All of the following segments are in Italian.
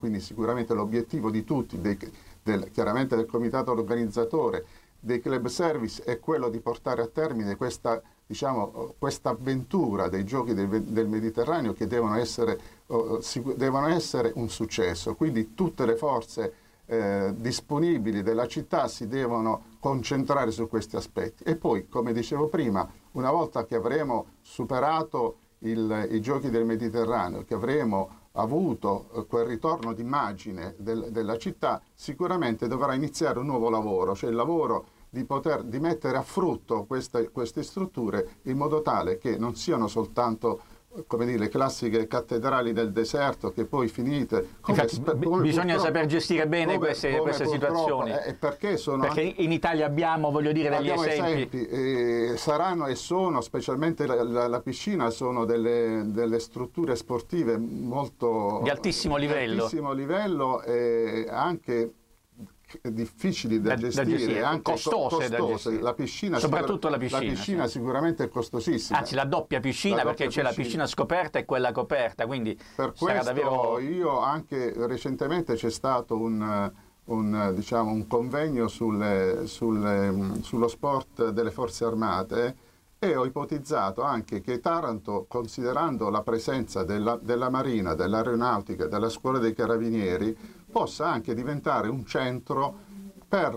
quindi sicuramente l'obiettivo di tutti, chiaramente del comitato organizzatore, dei club service, è quello di portare a termine questa avventura dei giochi del Mediterraneo, che devono essere un successo. Quindi tutte le forze disponibili della città si devono concentrare su questi aspetti. E poi, come dicevo prima, una volta che avremo superato i giochi del Mediterraneo, che avremo avuto quel ritorno d'immagine della città, sicuramente dovrà iniziare un nuovo lavoro, cioè il lavoro di mettere a frutto queste strutture, in modo tale che non siano soltanto, come dire, le classiche cattedrali del deserto che poi finite. Bisogna saper gestire bene queste situazioni. Perché in Italia abbiamo, degli esempi. Saranno e sono, specialmente la piscina, sono delle strutture sportive molto di altissimo livello e anche difficili da gestire, anche costose da gestire. La piscina, soprattutto la piscina sicuramente è costosissima. Anzi, la doppia piscina, perché c'è la piscina scoperta e quella coperta, quindi per sarà questo davvero... Io anche recentemente c'è stato un convegno sullo sport delle forze armate, e ho ipotizzato anche che Taranto, considerando la presenza della Marina, dell'Aeronautica, della Scuola dei Carabinieri, possa anche diventare un centro per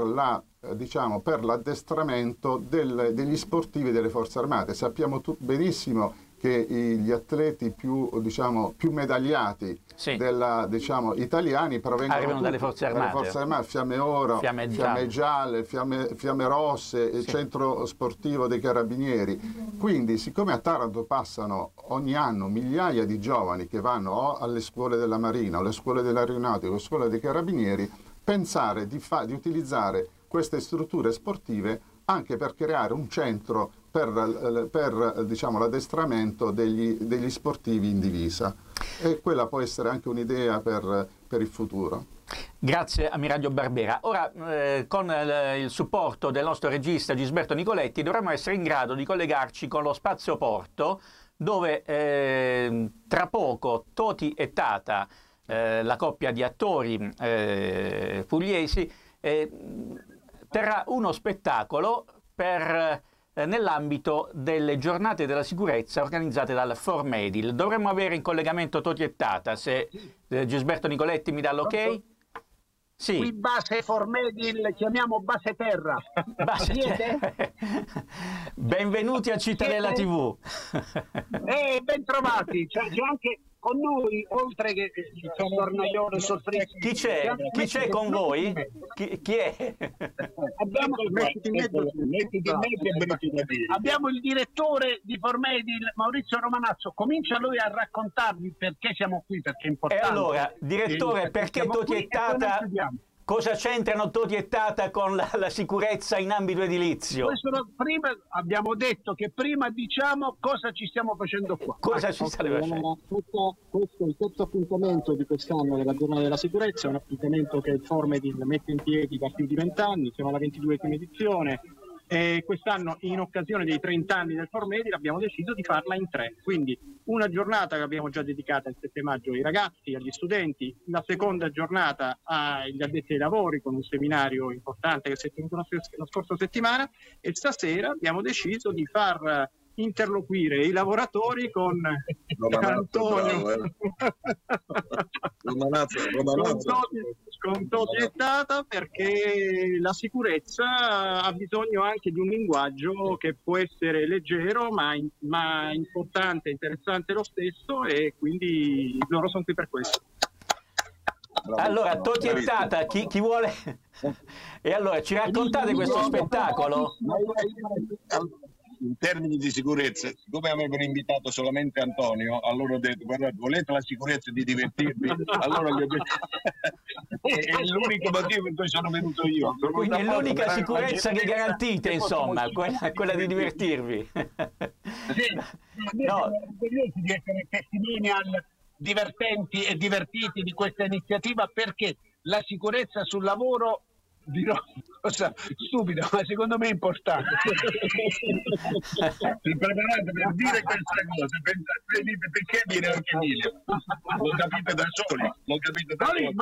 l'addestramento degli sportivi delle forze armate. Sappiamo benissimo che gli atleti più medagliati italiani provengono dalle forze armate. Fiamme Oro, Fiamme Gialle, Fiamme Rosse, il centro sportivo dei Carabinieri. Quindi, siccome a Taranto passano ogni anno migliaia di giovani che vanno o alle scuole della Marina, o alle scuole dell'Aeronautica, o alle scuole dei Carabinieri, pensare di utilizzare queste strutture sportive anche per creare un centro per l'addestramento degli sportivi in divisa, e quella può essere anche un'idea per il futuro. Grazie Ammiraglio Barbera. Ora con il supporto del nostro regista Gisberto Nicoletti dovremmo essere in grado di collegarci con lo Spazio Porto, dove tra poco Toti e Tata, la coppia di attori pugliesi, terrà uno spettacolo nell'ambito delle giornate della sicurezza organizzate dal Formedil. Dovremmo avere in collegamento Toti e Tata, se Gisberto Nicoletti mi dà l'ok. Sì. Qui base Formedil, chiamiamo base terra. Benvenuti a Cittadella TV. Ben trovati. C'è anche con noi, oltre che il tornaiolo sorpreso. Chi c'è con voi? Chi è? Abbiamo il direttore di Formedil, Maurizio Romanazzo. Comincia lui a raccontarvi perché siamo qui, perché è importante. E allora, direttore, perché Toti e Tata? Cosa c'entrano Toti e Tata con la sicurezza in ambito edilizio? Prima abbiamo detto che prima diciamo cosa ci stiamo facendo qua. Cosa ci state facendo? Questo è il terzo appuntamento di quest'anno della giornata della sicurezza, un appuntamento che il Formedil mette in piedi da più di 20 anni, siamo alla 22esima edizione. E quest'anno, in occasione dei 30 anni del Formedil, abbiamo deciso di farla in 3. Quindi una giornata che abbiamo già dedicata il 7 maggio ai ragazzi, agli studenti, la seconda giornata agli addetti ai lavori con un seminario importante che si è tenuto la scorsa settimana, e stasera abbiamo deciso di far interloquire i lavoratori con Antonio con Toti e Tata, perché la sicurezza ha bisogno anche di un linguaggio che può essere leggero ma importante, interessante lo stesso, e quindi loro sono qui per questo. Allora, Toti e Tata, chi vuole? E allora, ci raccontate questo spettacolo? In termini di sicurezza, siccome avevano invitato solamente Antonio, allora ho detto: guardate, volete la sicurezza di divertirvi? Allora gli ho detto è l'unico motivo per cui sono venuto io. Quindi è l'unica sicurezza che garantite, insomma, quella di divertirvi. No. Di essere testimonial divertenti e divertiti di questa iniziativa, perché la sicurezza sul lavoro, dirò cosa stupida, ma secondo me è importante. Preparate per dire questa cosa, perché viene anche Emilio. Lo capite da soli, Ma